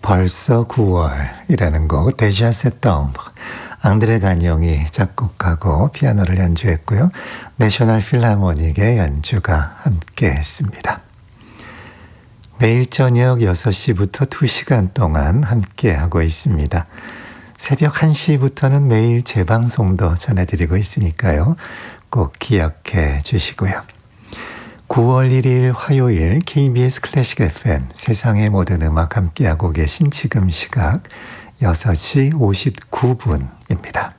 벌써 9월이라는 곡 데자 세tembre 앙드레 가뇽이 작곡하고 피아노를 연주했고요. 내셔널 필하모닉의 연주가 함께했습니다. 매일 저녁 6시부터 2시간 동안 함께하고 있습니다. 새벽 1시부터는 매일 재방송도 전해드리고 있으니까요. 꼭 기억해 주시고요. 9월 1일 화요일 KBS 클래식 FM 세상의 모든 음악 함께하고 계신 지금 시각 6시 59분입니다.